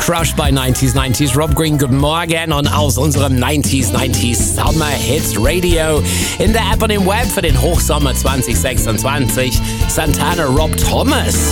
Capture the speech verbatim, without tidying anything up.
Crushed by neunzig neunzig. Rob Green, guten Morgen und aus unserem neunzig neunzig Summer Hits Radio in der App und im Web für den Hochsommer zwanzig sechsundzwanzig Santana Rob Thomas.